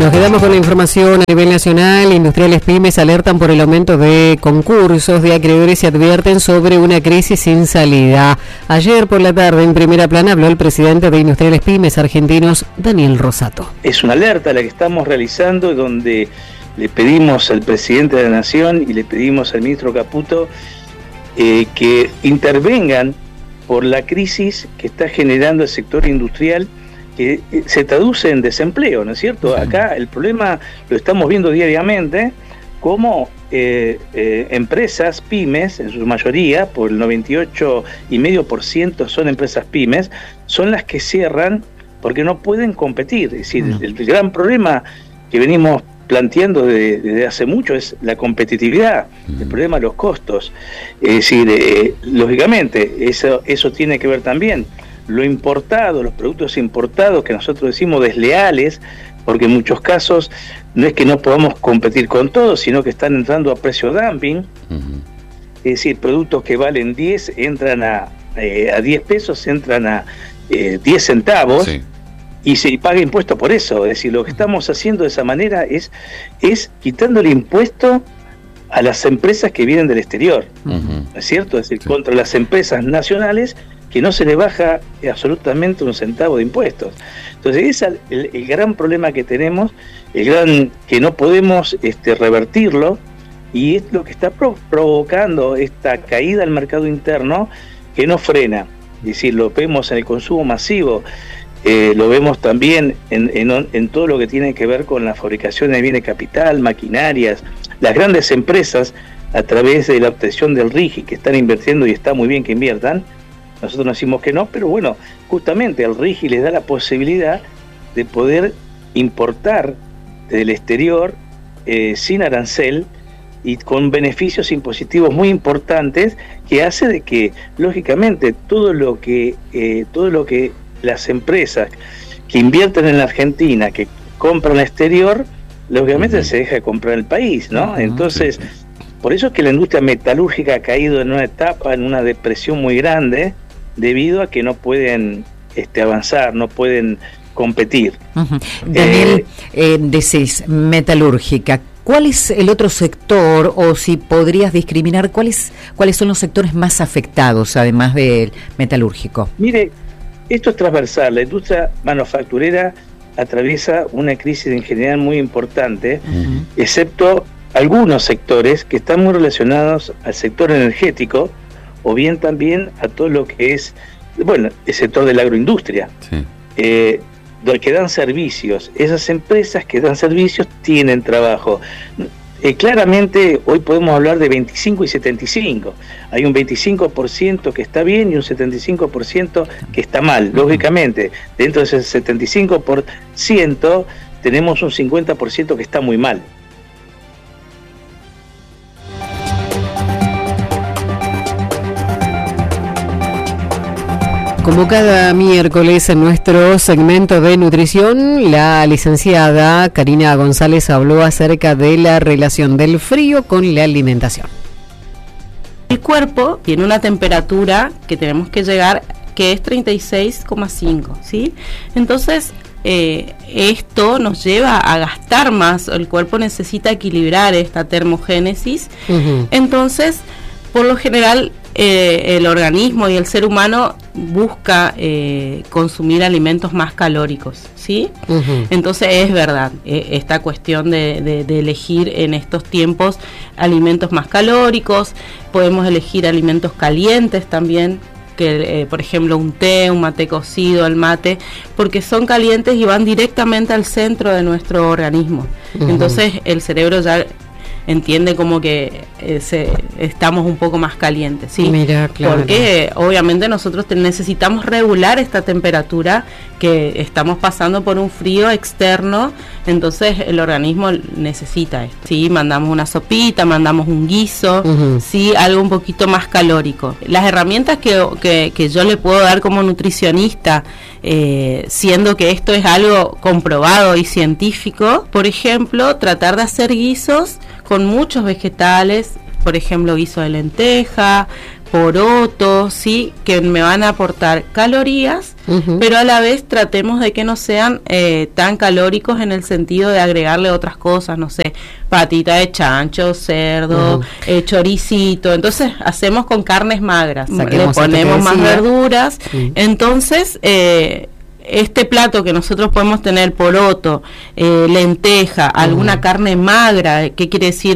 Nos quedamos con la información a nivel nacional. Industriales pymes alertan por el aumento de concursos de acreedores y advierten sobre una crisis sin salida. Ayer por la tarde, en primera plana, habló el presidente de Industriales Pymes Argentinos, Daniel Rosato. Es una alerta la que estamos realizando, donde le pedimos al presidente de la Nación y le pedimos al ministro Caputo que intervengan por la crisis que está generando el sector industrial, que se traduce en desempleo, ¿no es cierto? Acá el problema lo estamos viendo diariamente, como empresas pymes, en su mayoría, por el 98,5% son empresas pymes, son las que cierran porque no pueden competir. Es decir, el gran problema que venimos planteando desde hace mucho es la competitividad, el problema de los costos. Es decir, lógicamente, eso tiene que ver también lo importado, los productos importados que nosotros decimos desleales, porque en muchos casos no es que no podamos competir con todos, sino que están entrando a precio dumping. Es decir, productos que valen 10 entran a 10 pesos, entran a 10 centavos. Sí. Y se paga impuesto por eso. Es decir, lo que estamos haciendo de esa manera es quitándole impuesto a las empresas que vienen del exterior, ¿no es cierto? Es decir, contra las empresas nacionales, que no se le baja absolutamente un centavo de impuestos. Entonces, ese es el gran problema que tenemos, que no podemos revertirlo, y es lo que está provocando esta caída al mercado interno, que no frena. Es decir, lo vemos en el consumo masivo, lo vemos también en todo lo que tiene que ver con la fabricación de bienes de capital, maquinarias. Las grandes empresas, a través de la obtención del RIGI, que están invirtiendo, y está muy bien que inviertan. Nosotros no decimos que no, pero bueno, justamente el RIGI les da la posibilidad de poder importar del exterior sin arancel y con beneficios impositivos muy importantes, que hace de que, lógicamente, todo lo que las empresas que invierten en la Argentina, que compran al exterior, lógicamente se deja de comprar el país, ¿no? Entonces, por eso es que la industria metalúrgica ha caído en una etapa, en una depresión muy grande, debido a que no pueden avanzar, no pueden competir. Daniel, decís metalúrgica, ¿cuál es el otro sector, o si podrías discriminar cuáles son los sectores más afectados, además del metalúrgico? Mire, esto es transversal. La industria manufacturera atraviesa una crisis en general muy importante, excepto algunos sectores que están muy relacionados al sector energético, o bien también a todo lo que es, bueno, el sector de la agroindustria, que dan servicios. Esas empresas que dan servicios tienen trabajo. Claramente hoy podemos hablar de 25 y 75. Hay un 25% que está bien y un 75% que está mal. Lógicamente, dentro de ese 75% tenemos un 50% que está muy mal. Como cada miércoles en nuestro segmento de nutrición, la licenciada Karina González habló acerca de la relación del frío con la alimentación. El cuerpo tiene una temperatura que tenemos que llegar, que es 36,5, ¿sí? Entonces, esto nos lleva a gastar más. El cuerpo necesita equilibrar esta termogénesis. Entonces, por lo general, el organismo y el ser humano busca consumir alimentos más calóricos, ¿sí? Entonces es verdad, esta cuestión de elegir en estos tiempos alimentos más calóricos. Podemos elegir alimentos calientes también, que por ejemplo un té, un mate cocido, el mate, porque son calientes y van directamente al centro de nuestro organismo. Entonces el cerebro ya entiende como que estamos un poco más calientes, ¿sí? Mira, claro. Porque obviamente nosotros necesitamos regular esta temperatura, que estamos pasando por un frío externo, entonces el organismo necesita esto, ¿sí? Mandamos una sopita, mandamos un guiso, ¿sí? Algo un poquito más calórico. Las herramientas que yo le puedo dar como nutricionista, siendo que esto es algo comprobado y científico, por ejemplo, tratar de hacer guisos con muchos vegetales, por ejemplo, guiso de lenteja, porotos, ¿sí? Que me van a aportar calorías, pero a la vez tratemos de que no sean tan calóricos en el sentido de agregarle otras cosas, no sé, patita de chancho, cerdo, choricito. Entonces hacemos con carnes magras, le ponemos más verduras. Entonces este plato que nosotros podemos tener poroto, lenteja, alguna carne magra, ¿qué quiere decir?